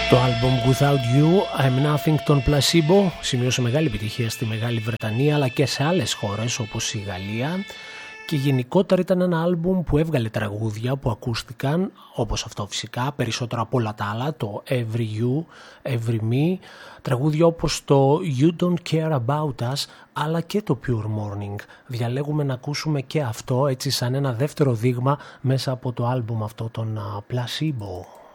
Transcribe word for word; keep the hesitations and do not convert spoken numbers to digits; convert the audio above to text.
Το album Without You, I'm Nothing των Placebo σημείωσε μεγάλη επιτυχία στη Μεγάλη Βρετανία αλλά και σε άλλες χώρες όπως η Γαλλία και γενικότερα ήταν ένα άλμπουμ που έβγαλε τραγούδια που ακούστηκαν όπως αυτό φυσικά, περισσότερο από όλα τα άλλα, το Every You, Every Me, τραγούδια όπως το You Don't Care About Us αλλά και το Pure Morning. Διαλέγουμε να ακούσουμε και αυτό έτσι σαν ένα δεύτερο δείγμα μέσα από το άλμπουμ αυτό των Placebo.